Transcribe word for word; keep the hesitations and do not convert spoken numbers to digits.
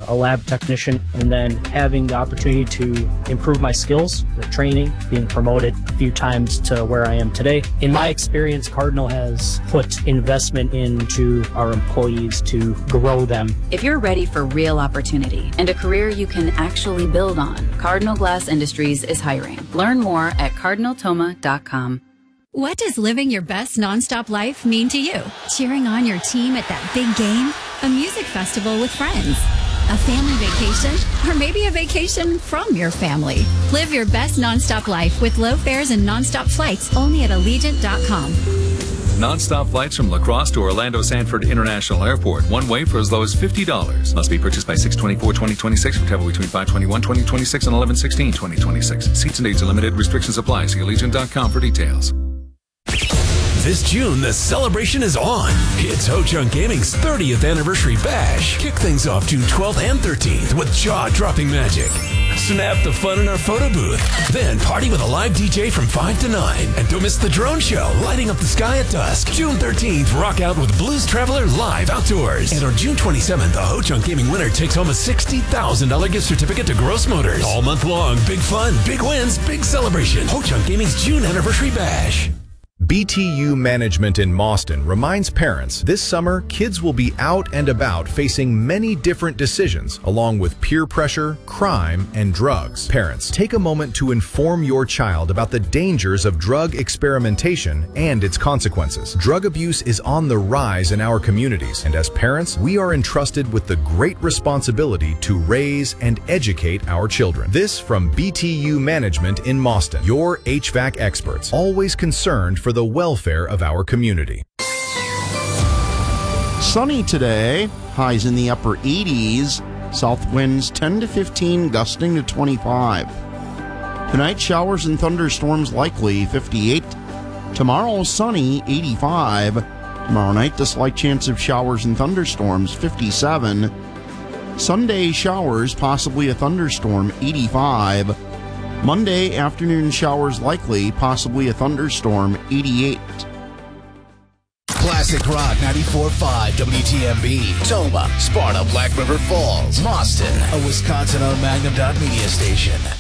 a lab technician, and then having the opportunity to improve my skills, the training, being promoted a few times to where I am today. In my experience, Cardinal has put investment into our employees to grow them. If you're ready for real opportunity and a career you can actually build on, Cardinal Glass Industries is hiring. Learn more at cardinal toma dot com. What does living your best nonstop life mean to you? Cheering on your team at that big game? A music festival with friends? A family vacation? Or maybe a vacation from your family? Live your best nonstop life with low fares and nonstop flights only at allegiant dot com. Non-stop flights from La Crosse to Orlando Sanford International Airport. One way for as low as fifty dollars. Must be purchased by six twenty-four twenty twenty-six for travel between five twenty-one twenty twenty-six and eleven sixteen twenty twenty-six. Seats and dates are limited. Restrictions apply. See allegiant dot com for details. This June, the celebration is on. It's Ho-Chunk Gaming's thirtieth anniversary bash. Kick things off June twelfth and thirteenth with jaw-dropping magic. Snap the fun in our photo booth. Then party with a live D J from five to nine. And don't miss the drone show, lighting up the sky at dusk. June thirteenth, rock out with Blues Traveler live outdoors. And on June twenty-seventh, the Ho-Chunk Gaming winner takes home a sixty thousand dollars gift certificate to Gross Motors. All month long, big fun, big wins, big celebration. Ho-Chunk Gaming's June anniversary bash. B T U Management in Mauston reminds parents this summer kids will be out and about facing many different decisions along with peer pressure, crime, and drugs. Parents, take a moment to inform your child about the dangers of drug experimentation and its consequences. Drug abuse is on the rise in our communities, and as parents, we are entrusted with the great responsibility to raise and educate our children. This from B T U Management in Mauston, your H V A C experts, always concerned for the welfare of our community. Sunny today, highs in the upper eighties, south winds ten to fifteen, gusting to twenty-five. Tonight, showers and thunderstorms likely, fifty-eight. Tomorrow, sunny, eighty-five. Tomorrow night, the slight chance of showers and thunderstorms, fifty-seven. Sunday, showers, possibly a thunderstorm, eighty-five. Monday, afternoon showers likely, possibly a thunderstorm, eighty-eight. Classic Rock ninety-four point five W T M B, Toma, Sparta, Black River Falls, Mauston, a Wisconsin-owned Magnum Dot Media station.